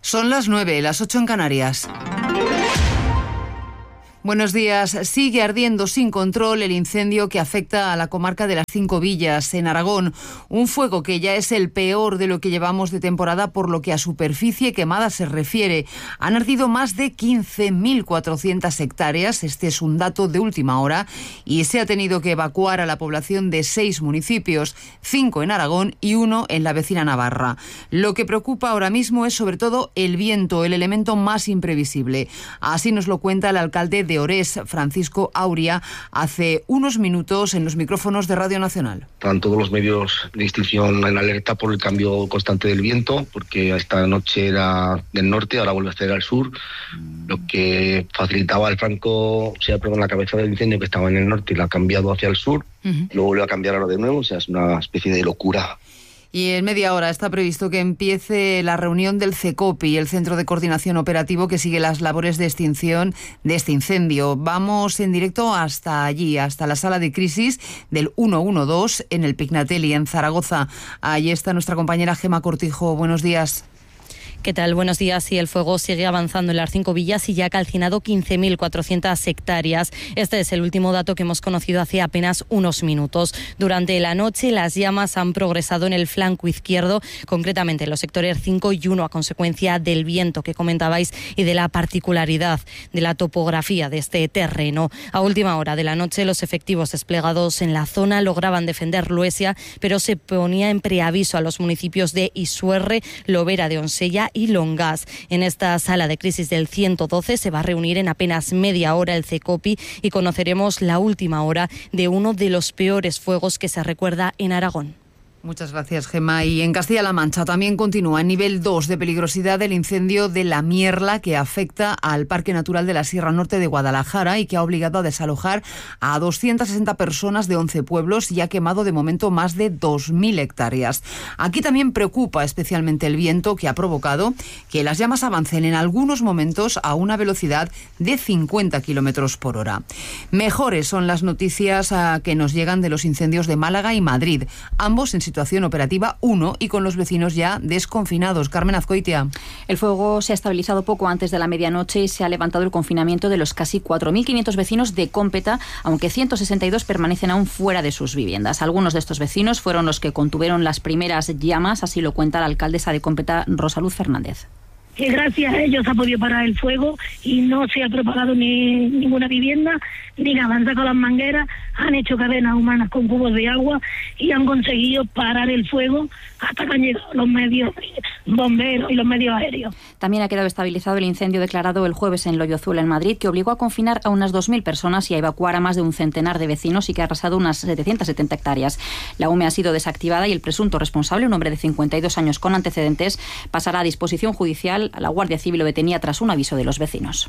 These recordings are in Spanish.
Son las 9, las 8 en Canarias. Buenos días. Sigue ardiendo sin control el incendio que afecta a la comarca de las Cinco Villas, en Aragón. Un fuego que ya es el peor de lo que llevamos de temporada por lo que a superficie quemada se refiere. Han ardido más de 15.400 hectáreas, este es un dato de última hora, y se ha tenido que evacuar a la población de 6 municipios, 5 en Aragón y 1 en la vecina Navarra. Lo que preocupa ahora mismo es sobre todo el viento, el elemento más imprevisible. Así nos lo cuenta el alcalde de Orés, Francisco Auria, hace unos minutos en los micrófonos de Radio Nacional. Están todos los medios de extinción en alerta por el cambio constante del viento, porque esta noche era del norte, ahora vuelve a ser al sur, lo que facilitaba la cabeza del incendio que estaba en el norte y la ha cambiado hacia el sur, luego vuelve a cambiar ahora de nuevo, o sea, es una especie de locura. Y en media hora está previsto que empiece la reunión del CECOPI, el Centro de Coordinación Operativo que sigue las labores de extinción de este incendio. Vamos en directo hasta allí, hasta la sala de crisis del 112 en el Pignatelli, en Zaragoza. Allí está nuestra compañera Gemma Cortijo. Buenos días. ¿Qué tal? Buenos días. Y el fuego sigue avanzando en las Cinco Villas y ya ha calcinado 15.400 hectáreas. Este es el último dato que hemos conocido hace apenas unos minutos. Durante la noche las llamas han progresado en el flanco izquierdo, concretamente en los sectores 5 y 1, a consecuencia del viento que comentabais y de la particularidad de la topografía de este terreno. A última hora de la noche los efectivos desplegados en la zona lograban defender Luesia, pero se ponía en preaviso a los municipios de Isuerre, Lobera de Onsella y Longas. En esta sala de crisis del 112 se va a reunir en apenas media hora el CECOPI y conoceremos la última hora de uno de los peores fuegos que se recuerda en Aragón. Muchas gracias, Gemma. Y en Castilla-La Mancha también continúa en nivel 2 de peligrosidad el incendio de La Mierla, que afecta al Parque Natural de la Sierra Norte de Guadalajara y que ha obligado a desalojar a 260 personas de 11 pueblos y ha quemado de momento más de 2.000 hectáreas. Aquí también preocupa especialmente el viento, que ha provocado que las llamas avancen en algunos momentos a una velocidad de 50 kilómetros por hora. Mejores son las noticias que nos llegan de los incendios de Málaga y Madrid, ambos en situación operativa 1 y con los vecinos ya desconfinados. Carmen Azcoitia. El fuego se ha estabilizado poco antes de la medianoche y se ha levantado el confinamiento de los casi 4.500 vecinos de Cómpeta, aunque 162 permanecen aún fuera de sus viviendas. Algunos de estos vecinos fueron los que contuvieron las primeras llamas, así lo cuenta la alcaldesa de Cómpeta, Rosaluz Fernández. Que gracias a ellos ha podido parar el fuego y no se ha propagado ni ninguna vivienda, ni nada. Han sacado las mangueras, han hecho cadenas humanas con cubos de agua y han conseguido parar el fuego hasta que han llegado los medios bomberos y los medios aéreos. También ha quedado estabilizado el incendio declarado el jueves en Loyozuela, en Madrid, que obligó a confinar a unas 2.000 personas y a evacuar a más de un centenar de vecinos y que ha arrasado unas 770 hectáreas. La UME ha sido desactivada y el presunto responsable, un hombre de 52 años con antecedentes, pasará a disposición judicial. La Guardia Civil lo detenía tras un aviso de los vecinos.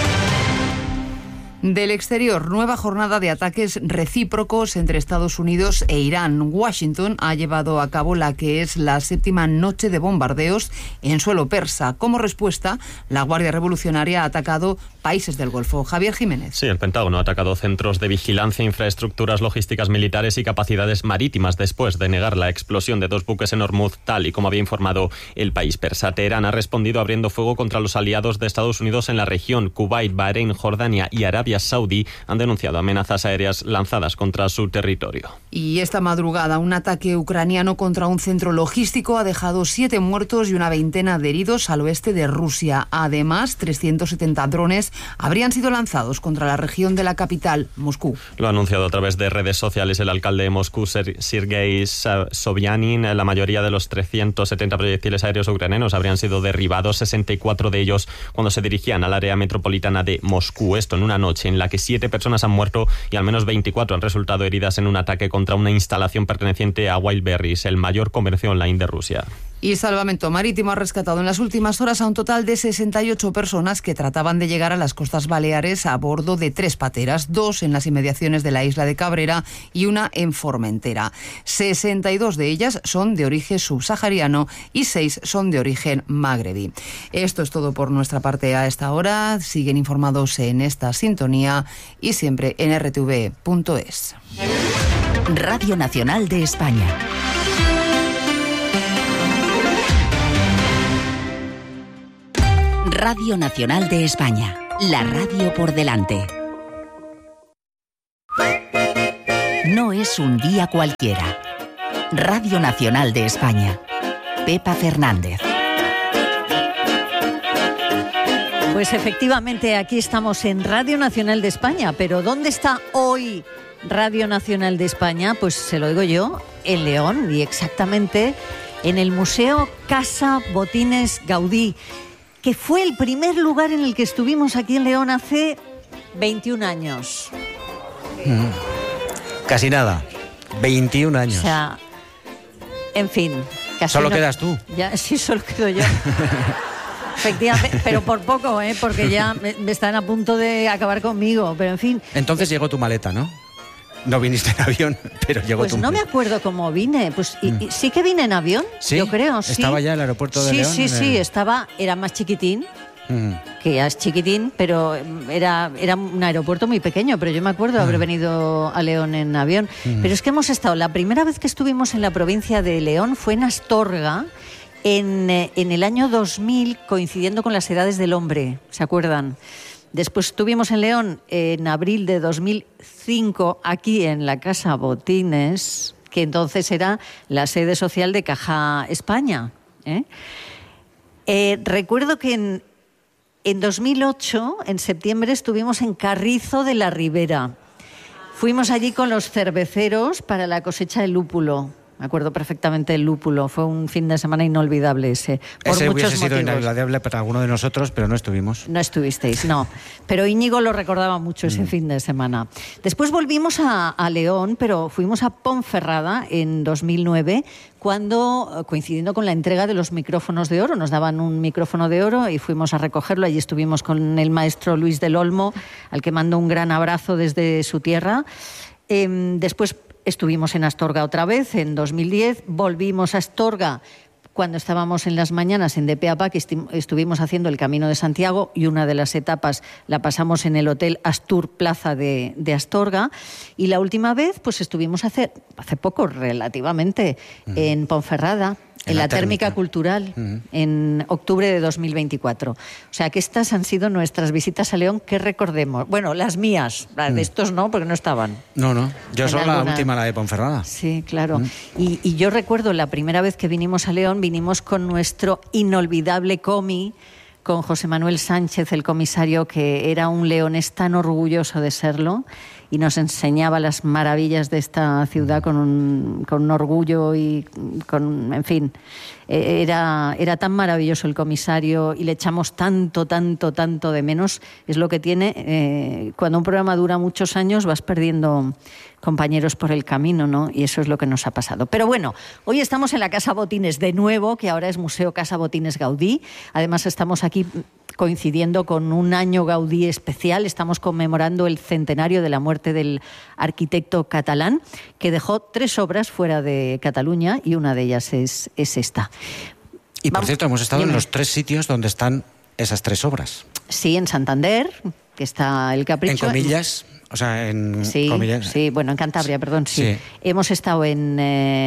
Del exterior, nueva jornada de ataques recíprocos entre Estados Unidos e Irán. Washington ha llevado a cabo la que es la 7ª noche de bombardeos en suelo persa. Como respuesta, la Guardia Revolucionaria ha atacado países del Golfo. Javier Jiménez. Sí, el Pentágono ha atacado centros de vigilancia, infraestructuras logísticas militares y capacidades marítimas después de negar la explosión de 2 buques en Hormuz, tal y como había informado el país persa. Teherán ha respondido abriendo fuego contra los aliados de Estados Unidos en la región. Kuwait, Bahrein, Jordania y Arabia Saudí han denunciado amenazas aéreas lanzadas contra su territorio. Y esta madrugada un ataque ucraniano contra un centro logístico ha dejado 7 muertos y una veintena de heridos al oeste de Rusia. Además, 370 drones habrían sido lanzados contra la región de la capital, Moscú. Lo ha anunciado a través de redes sociales el alcalde de Moscú, Sergei Sobyanin. La mayoría de los 370 proyectiles aéreos ucranianos habrían sido derribados, 64 de ellos cuando se dirigían al área metropolitana de Moscú. Esto en una noche en la que 7 personas han muerto y al menos 24 han resultado heridas en un ataque contra una instalación perteneciente a Wildberries, el mayor comercio online de Rusia. Y Salvamento Marítimo ha rescatado en las últimas horas a un total de 68 personas que trataban de llegar a las costas Baleares a bordo de 3 pateras, 2 en las inmediaciones de la isla de Cabrera y una en Formentera. 62 de ellas son de origen subsahariano y 6 son de origen magrebí. Esto es todo por nuestra parte a esta hora. Siguen informados en esta sintonía y siempre en rtv.es. Radio Nacional de España. Radio Nacional de España, la radio por delante. No es un día cualquiera. Radio Nacional de España. Pepa Fernández. Pues efectivamente, aquí estamos en Radio Nacional de España, pero ¿dónde está hoy Radio Nacional de España? Pues se lo digo yo, en León, y exactamente en el Museo Casa Botines Gaudí, que fue el primer lugar en el que estuvimos aquí en León hace 21 años. Casi nada, 21 años. O sea, en fin. Casi ¿Solo quedas tú? Ya, sí, solo quedo yo. Efectivamente, pero por poco, porque ya me están a punto de acabar conmigo, pero en fin. Entonces llegó tu maleta, ¿no? No viniste en avión, pero llegó pues tu... Pues no me acuerdo cómo vine. Pues y sí que vine en avión, ¿sí? Yo creo, sí. ¿Estaba ya en el aeropuerto de León? Sí, era más chiquitín, que ya es chiquitín, pero era un aeropuerto muy pequeño, pero yo me acuerdo de haber venido a León en avión. Pero es que hemos estado, la primera vez que estuvimos en la provincia de León fue en Astorga, en el año 2000, coincidiendo con las edades del hombre, ¿se acuerdan? Después estuvimos en León en abril de 2005, aquí en la Casa Botines, que entonces era la sede social de Caja España. Recuerdo que en 2008, en septiembre, estuvimos en Carrizo de la Ribera. Fuimos allí con los cerveceros para la cosecha de lúpulo. Me acuerdo perfectamente del lúpulo. Fue un fin de semana inolvidable ese. Ese hubiese sido inolvidable para alguno de nosotros, pero no estuvimos. No estuvisteis, no. Pero Íñigo lo recordaba mucho ese fin de semana. Después volvimos a León, pero fuimos a Ponferrada en 2009, cuando, coincidiendo con la entrega de los micrófonos de oro, nos daban un micrófono de oro y fuimos a recogerlo. Allí estuvimos con el maestro Luis del Olmo, al que mando un gran abrazo desde su tierra. Después estuvimos en Astorga otra vez, en 2010, volvimos a Astorga cuando estábamos en las mañanas en DPAPA, que estuvimos haciendo el Camino de Santiago, y una de las etapas la pasamos en el Hotel Astur Plaza de Astorga, y la última vez pues estuvimos hace poco relativamente en Ponferrada, en la térmica cultural, en octubre de 2024. O sea que estas han sido nuestras visitas a León que recordemos. Bueno, las mías, las de estos no, porque no estaban. No, yo solo la última, la de Ponferrada. Sí, claro. Y yo recuerdo la primera vez que vinimos a León, vinimos con nuestro inolvidable comi, con José Manuel Sánchez, el comisario, que era un leonés tan orgulloso de serlo, y nos enseñaba las maravillas de esta ciudad con un orgullo y en fin, era tan maravilloso el comisario, y le echamos tanto de menos. Es lo que tiene, cuando un programa dura muchos años vas perdiendo compañeros por el camino, ¿no? Y eso es lo que nos ha pasado. Pero bueno, hoy estamos en la Casa Botines de nuevo, que ahora es Museo Casa Botines Gaudí. Además estamos aquí coincidiendo con un año Gaudí especial. Estamos conmemorando el centenario de la muerte del arquitecto catalán, que dejó 3 obras fuera de Cataluña, y una de ellas es esta. Y por cierto, hemos estado en los 3 sitios donde están esas 3 obras. Sí, en Santander, que está el Capricho. En Comillas. O sea, en comillas. Sí, bueno, en Cantabria, perdón, sí. Hemos estado en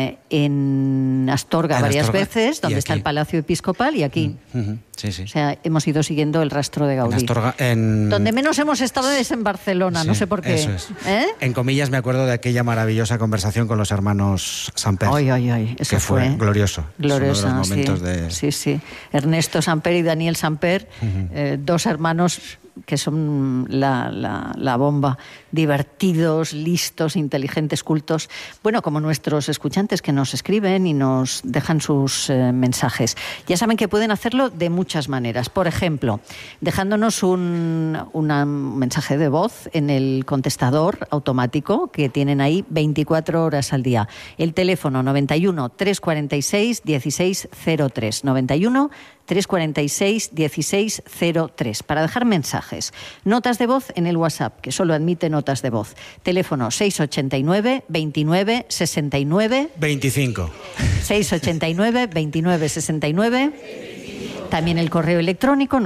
Astorga varias veces, donde está el Palacio Episcopal, y aquí. Sí. O sea, hemos ido siguiendo el rastro de Gaudí. En Astorga, Donde menos hemos estado es en Barcelona, no sé por qué. Eso es. En Comillas me acuerdo de aquella maravillosa conversación con los hermanos Samper. Ay, eso que fue glorioso. Gloriosa, uno de los momentos sí. Ernesto Samper y Daniel Samper, 2 hermanos que son la bomba, divertidos, listos, inteligentes, cultos, bueno, como nuestros escuchantes que nos escriben y nos dejan sus mensajes. Ya saben que pueden hacerlo de muchas maneras. Por ejemplo, dejándonos un mensaje de voz en el contestador automático que tienen ahí 24 horas al día. El teléfono 91 346 1603. 91 346 1603 para dejar mensajes. Notas de voz en el WhatsApp, que solo admite notas de voz. Teléfono 689 29 69 25. 689 29 69. También el correo electrónico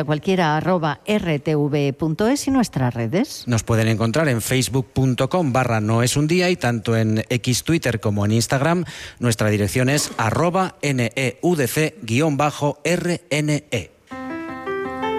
noesundiacualquiera@rtv.es y nuestras redes. Nos pueden encontrar en facebook.com/noesundía y tanto en X, Twitter como en Instagram. Nuestra dirección es @neudc_rne.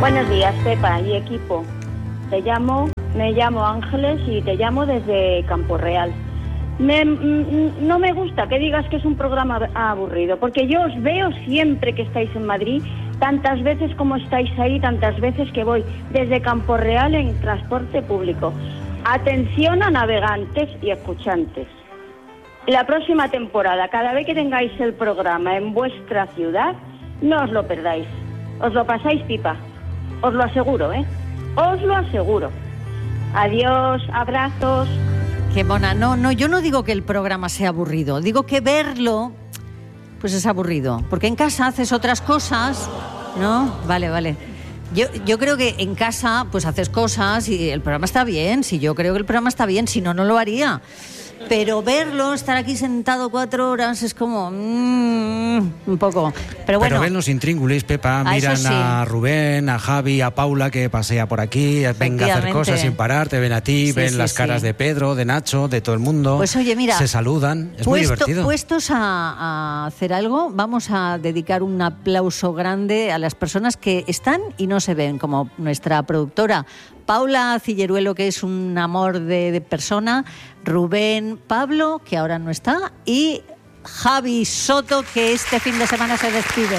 Buenos días, Pepa y equipo. Me llamo Ángeles y te llamo desde Campo Real. No me gusta que digas que es un programa aburrido, porque yo os veo siempre que estáis en Madrid, tantas veces como estáis ahí, tantas veces que voy desde Campo Real en transporte público. Atención a navegantes y escuchantes. La próxima temporada, cada vez que tengáis el programa en vuestra ciudad, no os lo perdáis. Os lo pasáis pipa. Os lo aseguro, ¿eh? Os lo aseguro. Adiós, abrazos. Qué mona. No, yo no digo que el programa sea aburrido. Digo que verlo, pues es aburrido. Porque en casa haces otras cosas, ¿no? Vale. Yo creo que en casa pues haces cosas y el programa está bien. Si yo creo que el programa está bien, si no, no lo haría. Pero verlo, estar aquí sentado 4 horas es como un poco. Pero bueno. Pero ven los intríngulis, Pepa. Miran sí. A Rubén, a Javi, a Paula que pasea por aquí, venga a hacer cosas sin parar, te ven a ti, ven las caras de Pedro, de Nacho, de todo el mundo. Pues oye, mira, se saludan, es muy divertido. Puestos a hacer algo, vamos a dedicar un aplauso grande a las personas que están y no se ven, como nuestra productora Paula Cilleruelo, que es un amor de persona, Rubén, Pablo, que ahora no está, y Javi Soto, que este fin de semana se despide.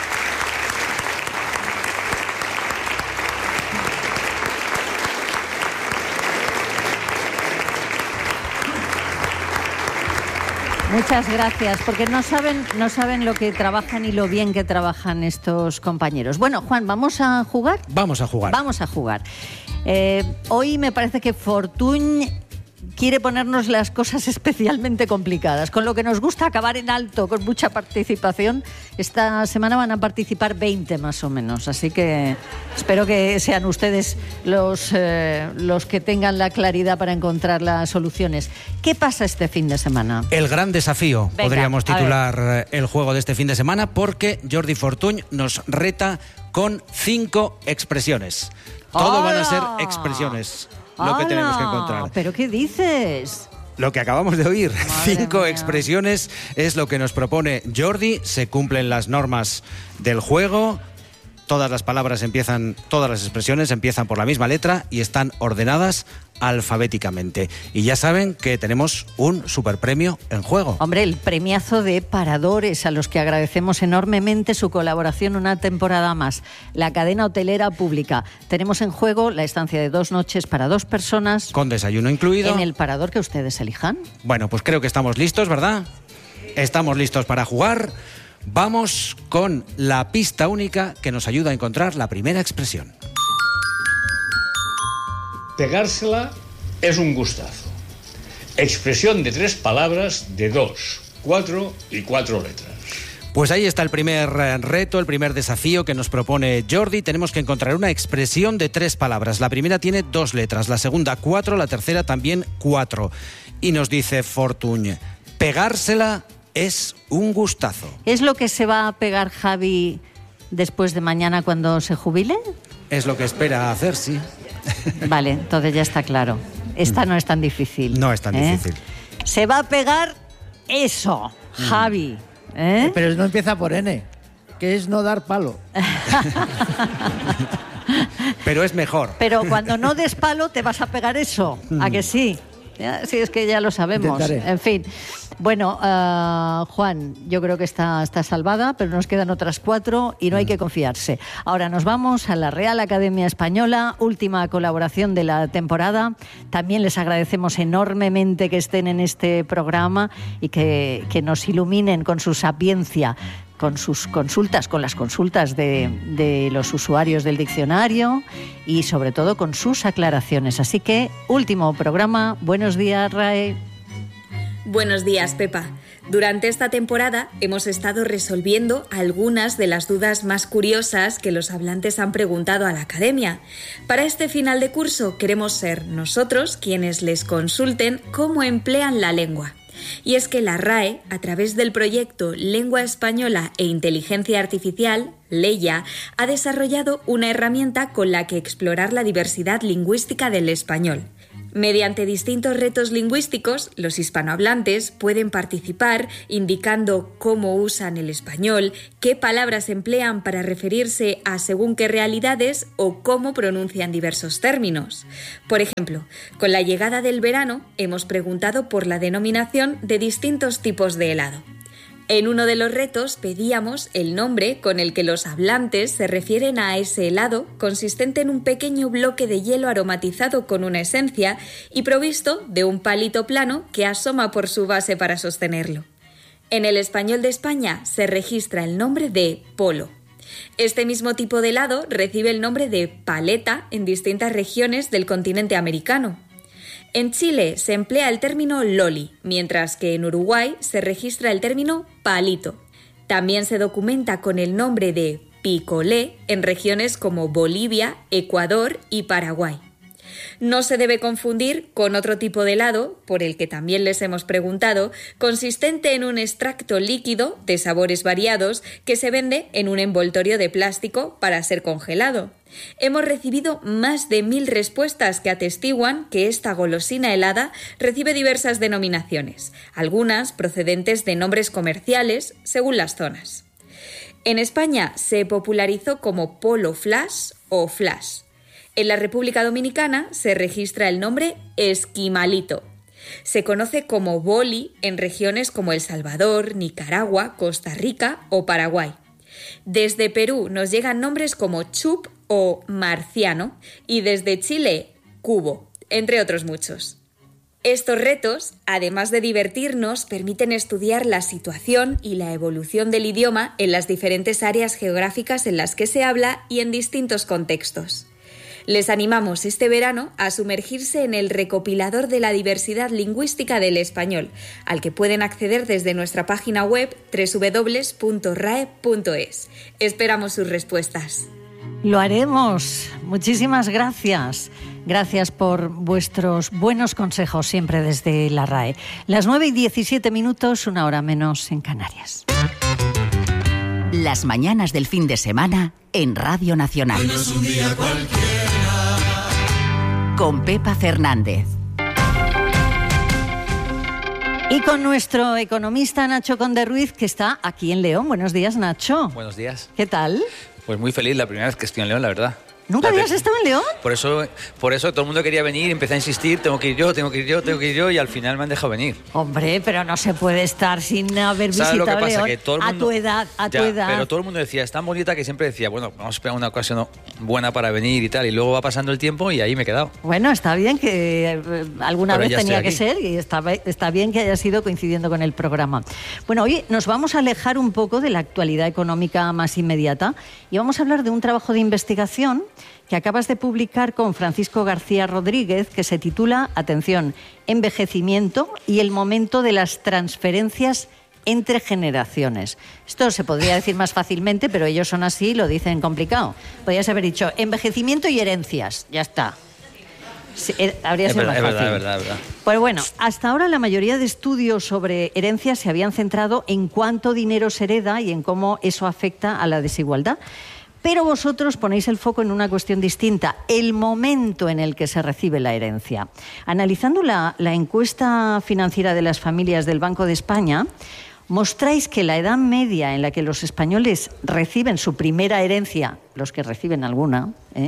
Muchas gracias, porque no saben lo que trabajan y lo bien que trabajan estos compañeros. Bueno, Juan, ¿vamos a jugar? Vamos a jugar. Hoy me parece que Fortuny quiere ponernos las cosas especialmente complicadas, con lo que nos gusta acabar en alto, con mucha participación. Esta semana van a participar 20 más o menos, así que espero que sean ustedes los que tengan la claridad para encontrar las soluciones. ¿Qué pasa este fin de semana? El gran desafío, venga, podríamos titular el juego de este fin de semana, porque Jordi Fortuny nos reta con 5 expresiones. Todo van a ser expresiones. Lo que tenemos que encontrar. ¿Pero qué dices? Lo que acabamos de oír. Madre 5 mía. expresiones es lo que nos propone Jordi. Se cumplen las normas del juego. Todas las expresiones empiezan por la misma letra y están ordenadas alfabéticamente. Y ya saben que tenemos un superpremio en juego. Hombre, el premiazo de Paradores, a los que agradecemos enormemente su colaboración una temporada más. La cadena hotelera pública. Tenemos en juego la estancia de 2 noches para 2 personas. Con desayuno incluido. En el parador que ustedes elijan. Bueno, pues creo que estamos listos, ¿verdad? Estamos listos para jugar. Vamos con la pista única que nos ayuda a encontrar la primera expresión. Pegársela es un gustazo. Expresión de 3 palabras de 2, 4 y 4 letras. Pues ahí está el primer reto, el primer desafío que nos propone Jordi. Tenemos que encontrar una expresión de 3 palabras. La primera tiene 2 letras, la segunda 4, la tercera también 4. Y nos dice Fortuny, pegársela es un gustazo. ¿Es lo que se va a pegar Javi después de mañana cuando se jubile? Es lo que espera hacer, sí. Vale, entonces ya está claro. Esta no es tan difícil. No es tan difícil. Se va a pegar eso, Javi. Pero no empieza por N, que es no dar palo. Pero es mejor. Pero cuando no des palo te vas a pegar eso, ¿a que sí? Sí, es que ya lo sabemos. Intentaré. En fin. Bueno, Juan, yo creo que está salvada, pero nos quedan otras 4 y no hay que confiarse. Ahora nos vamos a la Real Academia Española, última colaboración de la temporada. También les agradecemos enormemente que estén en este programa y que nos iluminen con su sapiencia, con sus consultas, con las consultas de los usuarios del diccionario y sobre todo con sus aclaraciones. Así que, último programa. Buenos días, RAE. Buenos días, Pepa. Durante esta temporada hemos estado resolviendo algunas de las dudas más curiosas que los hablantes han preguntado a la Academia. Para este final de curso queremos ser nosotros quienes les consulten cómo emplean la lengua. Y es que la RAE, a través del proyecto Lengua Española e Inteligencia Artificial, LEIA, ha desarrollado una herramienta con la que explorar la diversidad lingüística del español. Mediante distintos retos lingüísticos, los hispanohablantes pueden participar indicando cómo usan el español, qué palabras emplean para referirse a según qué realidades o cómo pronuncian diversos términos. Por ejemplo, con la llegada del verano hemos preguntado por la denominación de distintos tipos de helado. En uno de los retos pedíamos el nombre con el que los hablantes se refieren a ese helado, consistente en un pequeño bloque de hielo aromatizado con una esencia y provisto de un palito plano que asoma por su base para sostenerlo. En el español de España se registra el nombre de polo. Este mismo tipo de helado recibe el nombre de paleta en distintas regiones del continente americano. En Chile se emplea el término loli, mientras que en Uruguay se registra el término palito. También se documenta con el nombre de picolé en regiones como Bolivia, Ecuador y Paraguay. No se debe confundir con otro tipo de helado, por el que también les hemos preguntado, consistente en un extracto líquido de sabores variados que se vende en un envoltorio de plástico para ser congelado. Hemos recibido más de 1000 respuestas que atestiguan que esta golosina helada recibe diversas denominaciones, algunas procedentes de nombres comerciales según las zonas. En España se popularizó como polo flash o flash. En la República Dominicana se registra el nombre esquimalito. Se conoce como boli en regiones como El Salvador, Nicaragua, Costa Rica o Paraguay. Desde Perú nos llegan nombres como chup o marciano y desde Chile, cubo, entre otros muchos. Estos retos, además de divertirnos, permiten estudiar la situación y la evolución del idioma en las diferentes áreas geográficas en las que se habla y en distintos contextos. Les animamos este verano a sumergirse en el recopilador de la diversidad lingüística del español, al que pueden acceder desde nuestra página web www.rae.es. Esperamos sus respuestas. Lo haremos. Muchísimas gracias. Gracias por vuestros buenos consejos siempre desde la RAE. Las 9:17, una hora menos en Canarias. Las mañanas del fin de semana en Radio Nacional. Hoy no es un día cualquiera. Con Pepa Fernández. Y con nuestro economista Nacho Conde Ruiz, que está aquí en León. Buenos días, Nacho. Buenos días. ¿Qué tal? Pues muy feliz, la primera vez que estoy en León, la verdad. ¿Nunca habías estado en León? Por eso todo el mundo quería venir, empecé a insistir, tengo que ir yo, y al final me han dejado venir. Hombre, pero no se puede estar sin haber visitado lo que pasa? León Que todo el mundo, a tu edad. Pero todo el mundo decía, es tan bonita que siempre decía, bueno, vamos a esperar una ocasión buena para venir y tal, y luego va pasando el tiempo y ahí me he quedado. Bueno, está bien que alguna vez tenía que ser y está bien que haya sido coincidiendo con el programa. Bueno, hoy nos vamos a alejar un poco de la actualidad económica más inmediata y vamos a hablar de un trabajo de investigación que acabas de publicar con Francisco García Rodríguez, que se titula, atención, Envejecimiento y el momento de las transferencias entre generaciones. Esto se podría decir más fácilmente, pero ellos son así y lo dicen complicado. Podrías haber dicho envejecimiento y herencias, ya está. Sí, habría sido más fácil. Es verdad. Pues bueno, hasta ahora la mayoría de estudios sobre herencias se habían centrado en cuánto dinero se hereda y en cómo eso afecta a la desigualdad. Pero vosotros ponéis el foco en una cuestión distinta, el momento en el que se recibe la herencia. Analizando la encuesta financiera de las familias del Banco de España, mostráis que la edad media en la que los españoles reciben su primera herencia, los que reciben alguna,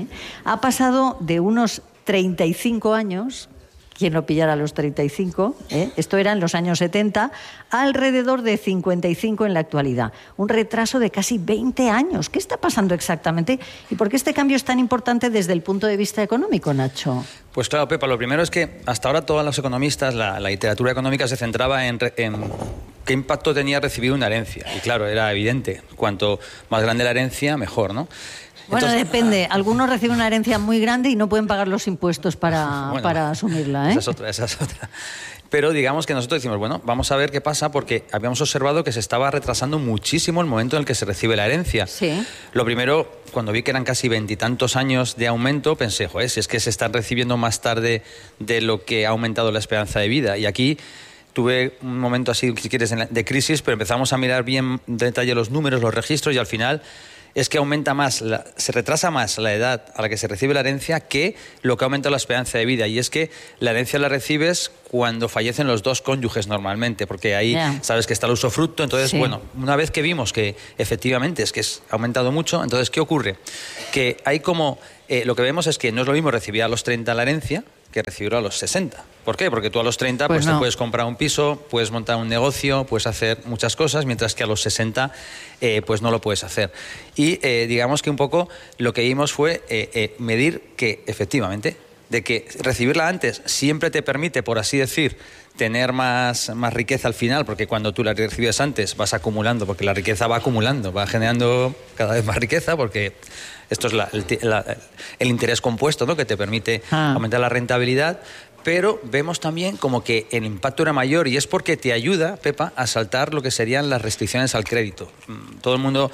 ha pasado de unos 35 años, quien lo pillara a los 35, esto era en los años 70, alrededor de 55 en la actualidad. Un retraso de casi 20 años. ¿Qué está pasando exactamente? ¿Y por qué este cambio es tan importante desde el punto de vista económico, Nacho? Pues claro, Pepa, lo primero es que hasta ahora todos los economistas, la literatura económica se centraba en qué impacto tenía recibir una herencia. Y claro, era evidente, cuanto más grande la herencia, mejor, ¿no? Bueno, depende. Algunos reciben una herencia muy grande y no pueden pagar los impuestos para asumirla, Esa es otra. Pero digamos que nosotros decimos, bueno, vamos a ver qué pasa, porque habíamos observado que se estaba retrasando muchísimo el momento en el que se recibe la herencia. Sí. Lo primero, cuando vi que eran casi 20 y tantos años de aumento, pensé, joder, si es que se están recibiendo más tarde de lo que ha aumentado la esperanza de vida. Y aquí tuve un momento así, si quieres, de crisis, pero empezamos a mirar bien en detalle los números, los registros, y al final es que aumenta más, se retrasa más la edad a la que se recibe la herencia que lo que aumenta la esperanza de vida. Y es que la herencia la recibes cuando fallecen los dos cónyuges normalmente, porque ahí sabes que está el usufructo. Entonces, bueno, una vez que vimos que efectivamente ha aumentado mucho, entonces, ¿qué ocurre? Que hay como, lo que vemos es que no es lo mismo recibir a los 30 la herencia que recibirlo a los 60. ¿Por qué? Porque tú a los 30 pues te puedes comprar un piso, puedes montar un negocio, puedes hacer muchas cosas, mientras que a los 60 pues no lo puedes hacer. Y digamos que un poco lo que vimos fue medir que efectivamente, de que recibirla antes siempre te permite, por así decir, tener más riqueza al final, porque cuando tú la recibes antes vas acumulando, porque la riqueza va acumulando, va generando cada vez más riqueza, porque esto es el interés compuesto, ¿no?, que te permite aumentar la rentabilidad. Pero vemos también como que el impacto era mayor, y es porque te ayuda, Pepa, a saltar lo que serían las restricciones al crédito. No todo el mundo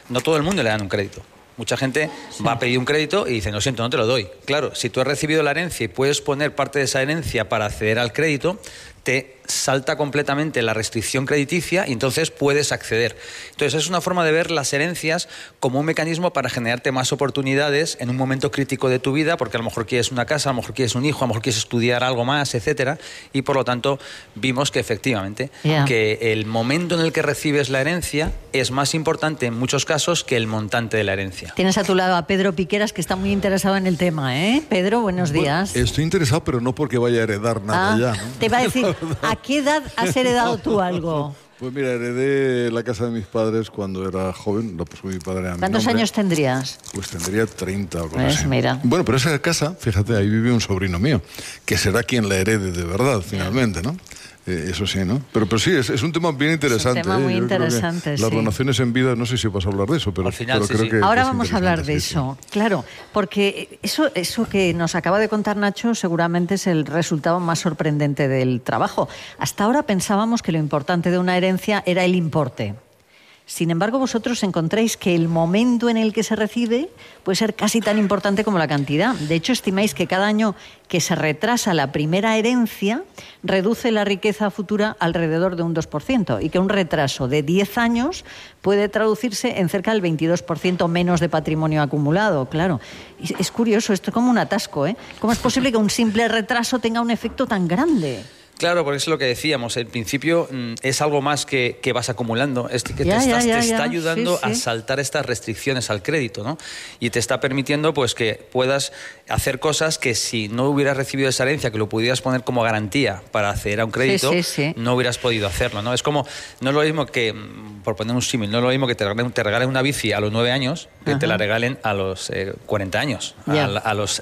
le dan un crédito. Mucha gente va a pedir un crédito y dice, lo siento, no te lo doy. Claro, si tú has recibido la herencia y puedes poner parte de esa herencia para acceder al crédito, te salta completamente la restricción crediticia y entonces puedes acceder. Entonces es una forma de ver las herencias como un mecanismo para generarte más oportunidades en un momento crítico de tu vida, porque a lo mejor quieres una casa, a lo mejor quieres un hijo, a lo mejor quieres estudiar algo más, etcétera, y por lo tanto vimos que efectivamente que el momento en el que recibes la herencia es más importante en muchos casos que el montante de la herencia. Tienes a tu lado a Pedro Piqueras, que está muy interesado en el tema, ¿eh? Pedro, buenos días. Estoy interesado, pero no porque vaya a heredar nada ya, ¿no? Te iba a decir, ¿a qué edad has heredado tú algo? Pues mira, heredé la casa de mis padres cuando era joven, la puso mi padre a mi ¿Cuántos nombre. años tendrías? Pues tendría 30 o Pues así. mira. Bueno, pero esa casa, fíjate, ahí vive un sobrino mío, que será quien la herede de verdad, finalmente, ¿no? Eso sí, ¿no? Pero sí, es un tema bien interesante. Es un tema muy interesante, Las donaciones en vida, no sé si vas a hablar de eso, pero, al final, pero creo que ahora es vamos a hablar de interesante, eso, claro, porque eso que nos acaba de contar Nacho seguramente es el resultado más sorprendente del trabajo. Hasta ahora pensábamos que lo importante de una herencia era el importe. Sin embargo, vosotros encontráis que el momento en el que se recibe puede ser casi tan importante como la cantidad. De hecho, estimáis que cada año que se retrasa la primera herencia reduce la riqueza futura alrededor de un 2%, y que un retraso de 10 años puede traducirse en cerca del 22% menos de patrimonio acumulado. Claro, es curioso, esto es como un atasco, ¿eh? ¿Cómo es posible que un simple retraso tenga un efecto tan grande? Claro, porque es lo que decíamos, el principio es algo más que vas acumulando, es que te está ayudando a saltar estas restricciones al crédito, ¿no? Y te está permitiendo pues que puedas hacer cosas que si no hubieras recibido esa herencia, que lo pudieras poner como garantía para acceder a un crédito, no hubieras podido hacerlo, ¿no? Es como, no es lo mismo que, por poner un símil, no es lo mismo que te regalen una bici a los 9 años que te la regalen a los 40 años. A los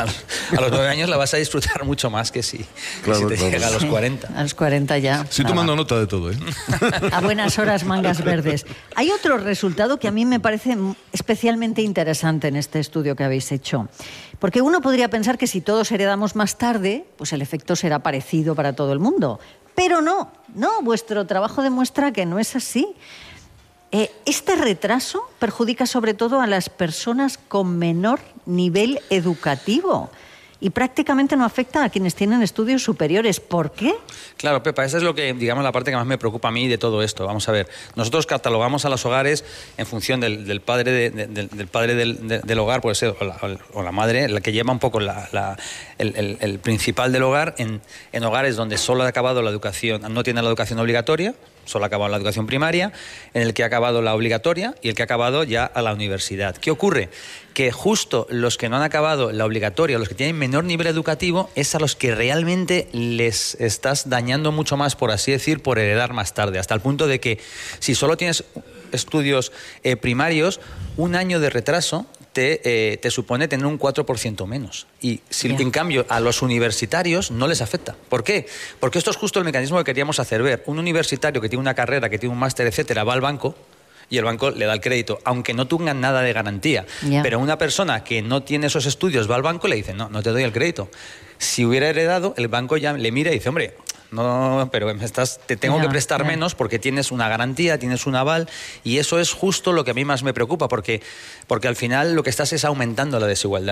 9 años la vas a disfrutar mucho más que si te llega a los 40. A los 40 ya. Estoy tomando nota de todo, ¿eh? A buenas horas, mangas verdes. Hay otro resultado que a mí me parece especialmente interesante en este estudio que habéis hecho. Porque uno podría pensar que si todos heredamos más tarde, pues el efecto será parecido para todo el mundo. Pero no, vuestro trabajo demuestra que no es así. Este retraso perjudica sobre todo a las personas con menor nivel educativo y prácticamente no afecta a quienes tienen estudios superiores. ¿Por qué? Claro, Pepa, esa es lo que, digamos, la parte que más me preocupa a mí de todo esto. Vamos a ver, nosotros catalogamos a los hogares en función del padre del hogar, puede ser, o la madre, la que lleva un poco el principal del hogar, en hogares donde solo ha acabado la educación, no tiene la educación obligatoria, solo ha acabado la educación primaria, en el que ha acabado la obligatoria y el que ha acabado ya a la universidad. ¿Qué ocurre? Que justo los que no han acabado la obligatoria, los que tienen menor nivel educativo, es a los que realmente les estás dañando mucho más, por así decir, por heredar más tarde, hasta el punto de que si solo tienes estudios primarios, un año de retraso te supone tener un 4% menos. Y si en cambio a los universitarios no les afecta. ¿Por qué? Porque esto es justo el mecanismo que queríamos hacer ver. Un universitario que tiene una carrera, que tiene un máster, etcétera, va al banco y el banco le da el crédito, aunque no tengan nada de garantía. Pero una persona que no tiene esos estudios va al banco y le dice, no te doy el crédito. Si hubiera heredado, el banco ya le mira y dice, hombre, no, pero te tengo que prestar menos porque tienes una garantía, tienes un aval, y eso es justo lo que a mí más me preocupa, porque al final lo que estás es aumentando la desigualdad.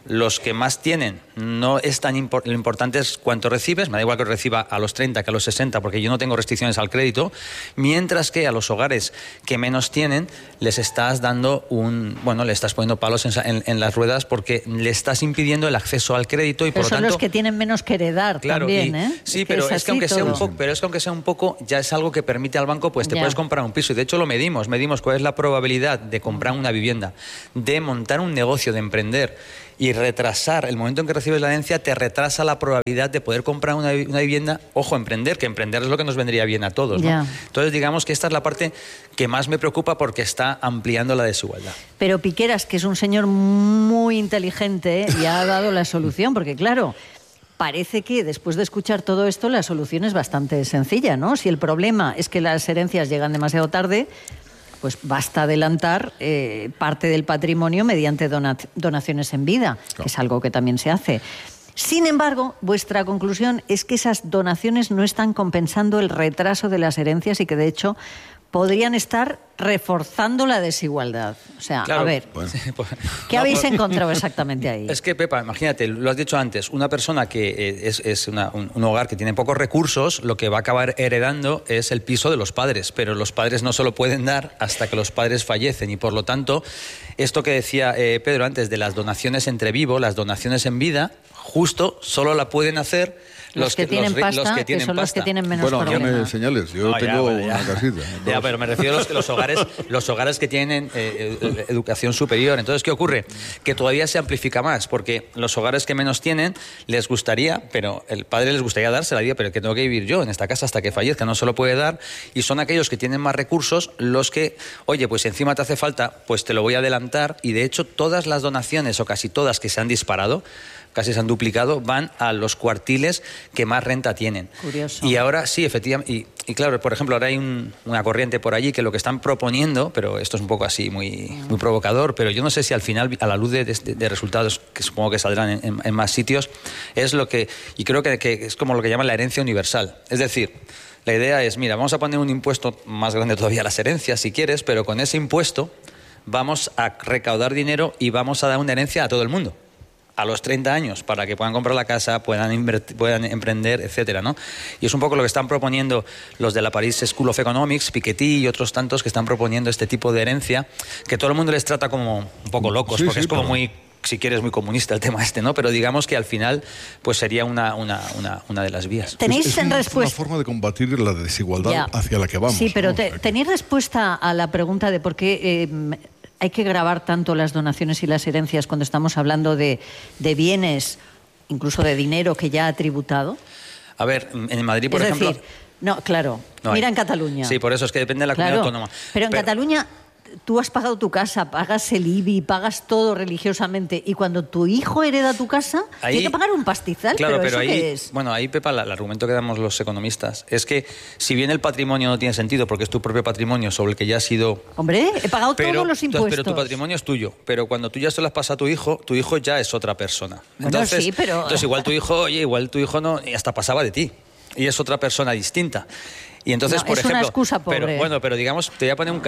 los que más tienen, no es tan lo importante es cuánto recibes, me da igual que reciba a los 30 que a los 60, porque yo no tengo restricciones al crédito, mientras que a los hogares que menos tienen les estás dando le estás poniendo palos en las ruedas porque le estás impidiendo el acceso al crédito y pero por lo tanto... son los que tienen menos que heredar también, ¿eh? Sí, pero es que aunque sea un poco, ya es algo que permite al banco, pues te puedes comprar un piso, y de hecho lo medimos cuál es la probabilidad de comprar una vivienda, de montar un negocio, de emprender, y retrasar el momento en que recibes la herencia te retrasa la probabilidad de poder comprar una vivienda. Ojo, emprender, que emprender es lo que nos vendría bien a todos, ¿no? Entonces digamos que esta es la parte que más me preocupa porque está ampliando la desigualdad. Pero Piqueras, que es un señor muy inteligente, ya ha dado la solución, porque claro, parece que después de escuchar todo esto la solución es bastante sencilla, ¿no? Si el problema es que las herencias llegan demasiado tarde, pues basta adelantar parte del patrimonio mediante donaciones en vida, que es algo que también se hace. Sin embargo, vuestra conclusión es que esas donaciones no están compensando el retraso de las herencias y que, de hecho, podrían estar reforzando la desigualdad. O sea, claro, a ver, ¿qué habéis encontrado exactamente ahí? Es que, Pepa, imagínate, lo has dicho antes, una persona que es un hogar que tiene pocos recursos, lo que va a acabar heredando es el piso de los padres, pero los padres no se lo pueden dar hasta que los padres fallecen y, por lo tanto, esto que decía Pedro antes de las donaciones entre vivos, las donaciones en vida, justo solo la pueden hacer los que tienen pasta, que son los que tienen menos problemas. Bueno, dame señales. Yo tengo una casita. Ya, pero me refiero a los hogares que tienen educación superior. Entonces, ¿qué ocurre? Que todavía se amplifica más, porque los hogares que menos tienen les gustaría, pero el padre les gustaría darse la vida, pero que tengo que vivir yo en esta casa hasta que fallezca, no se lo puede dar, y son aquellos que tienen más recursos los que, oye, pues encima te hace falta, pues te lo voy a adelantar, y de hecho todas las donaciones, o casi todas que se han disparado, casi se han duplicado, van a los cuartiles que más renta tienen. Curioso. Y ahora sí, efectivamente, y claro, por ejemplo, ahora hay una corriente por allí que lo que están proponiendo, pero esto es un poco así, muy provocador, pero yo no sé si al final, a la luz de resultados que supongo que saldrán en más sitios, es lo que, y creo que es como lo que llaman la herencia universal. Es decir, la idea es, mira, vamos a poner un impuesto más grande todavía a las herencias, si quieres, pero con ese impuesto vamos a recaudar dinero y vamos a dar una herencia a todo el mundo a los 30 años, para que puedan comprar la casa, puedan emprender, etcétera, ¿no? Y es un poco lo que están proponiendo los de la Paris School of Economics, Piketty y otros tantos que están proponiendo este tipo de herencia, que todo el mundo les trata como un poco locos, porque es como muy, si quieres, muy comunista el tema este, ¿no? Pero digamos que al final pues sería una de las vías. ¿Tenéis es una forma de combatir la desigualdad hacia la que vamos. Sí, pero ¿no? ¿tenéis respuesta a la pregunta de por qué hay que gravar tanto las donaciones y las herencias cuando estamos hablando de bienes, incluso de dinero que ya ha tributado? A ver, en Madrid, por ejemplo... Es decir, no, claro, mira en Cataluña. Sí, por eso es que depende de la comunidad autónoma. Pero en Cataluña tú has pagado tu casa, pagas el IBI, pagas todo religiosamente, y cuando tu hijo hereda tu casa, ahí, tiene que pagar un pastizal. Claro, pero ¿eso ahí, qué es? Bueno, ahí, Pepa, el argumento que damos los economistas es que si bien el patrimonio no tiene sentido porque es tu propio patrimonio sobre el que ya has sido... Hombre, he pagado todos los impuestos. Pero tu patrimonio es tuyo, pero cuando tú ya se lo has pasado a tu hijo ya es otra persona. Bueno, entonces, sí, pero... Entonces igual tu hijo no, hasta pasaba de ti, y es otra persona distinta. Y entonces, no, por es ejemplo, una excusa, pobre. pero digamos, te voy a poner un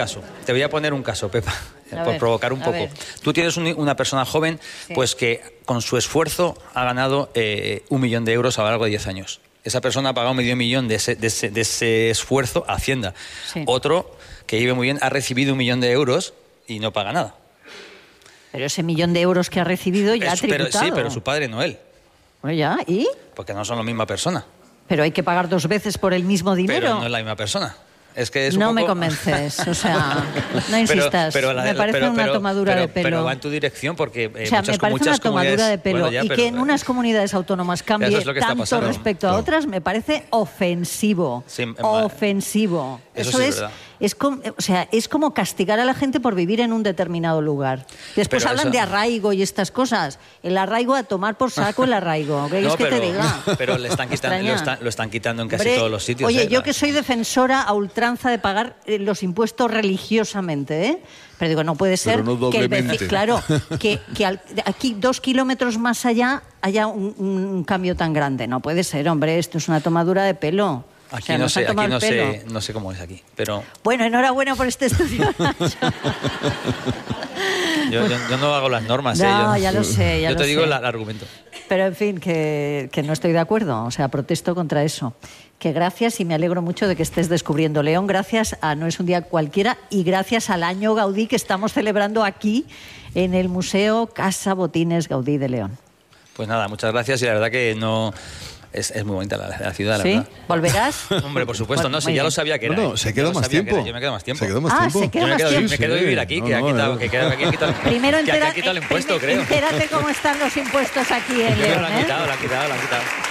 caso, Pepa, por provocar un poco. Tú tienes una persona joven, pues que con su esfuerzo ha ganado 1 millón de euros a lo largo de 10 años. Esa persona ha pagado medio millón de ese esfuerzo a Hacienda. Sí. Otro, que vive muy bien, ha recibido 1 millón de euros y no paga nada. Pero ese 1 millón de euros que ha recibido ya ha tributado. Sí, pero su padre no él. Bueno, ya, ¿y? Porque no son la misma persona. Pero hay que pagar 2 veces por el mismo dinero. Pero no es la misma persona. Es que es un no poco... me convences, o sea, no insistas. Me parece una tomadura de pelo. Pero va en tu dirección porque o sea, me parece una tomadura de pelo. Bueno, y que en unas comunidades autónomas cambie tanto respecto a otras me parece ofensivo. Sí, ofensivo. Eso es como castigar a la gente por vivir en un determinado lugar. Después hablan de arraigo y estas cosas. El arraigo, a tomar por saco el arraigo. ¿Qué es que te diga? Pero lo están quitando en casi todos los sitios. Oye, yo que soy defensora a ultranza de pagar los impuestos religiosamente, ¿eh? Pero digo, no puede ser que aquí 2 kilómetros más allá haya un cambio tan grande. No puede ser, hombre, esto es una tomadura de pelo. Aquí no sé cómo es aquí, pero... Bueno, enhorabuena por este estudio. Yo no hago las normas. No, ya lo sé. Yo te digo el argumento. Pero en fin, que no estoy de acuerdo. O sea, protesto contra eso. Que gracias, y me alegro mucho de que estés descubriendo León, gracias a No es un día cualquiera y gracias al año Gaudí que estamos celebrando aquí en el Museo Casa Botines Gaudí de León. Pues nada, muchas gracias, y la verdad que no... Es muy bonita la ciudad, la ¿Sí? verdad. ¿Volverás? Hombre, por supuesto, no, sí, ya lo sabía que era. Bueno, se queda más tiempo. Yo me quedo más tiempo. Se queda más tiempo. Se queda más tiempo. Me quedo a vivir aquí, que aquí han quitado Primero el impuesto, creo. entérate cómo están los impuestos aquí en León. Lo han quitado.